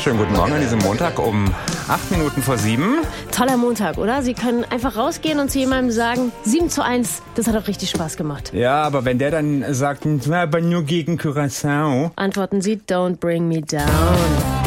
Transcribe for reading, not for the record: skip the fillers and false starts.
Schönen guten Morgen an diesem Montag um 8 Minuten vor 7. Toller Montag, oder? Sie können einfach rausgehen und zu jemandem sagen, 7:1, das hat doch richtig Spaß gemacht. Ja, aber wenn der dann sagt, aber nur gegen Curaçao. Antworten Sie, don't bring me down.